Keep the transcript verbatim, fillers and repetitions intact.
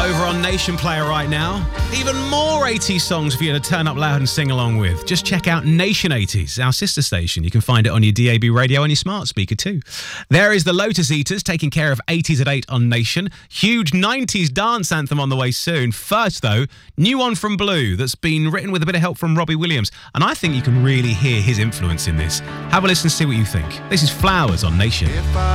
over on Nation Player right now. Even more eighties songs for you to turn up loud and sing along with. Just check out Nation eighties, our sister station. You can find it on your D A B radio and your smart speaker too. There is the Lotus Eaters taking care of eighties at eight on Nation. Huge nineties dance anthem on the way soon. First though, new one from Blue that's been written with a bit of help from Robbie Williams. And I think you can really hear his influence in this. Have a listen and see what you think. This is Flowers on Nation.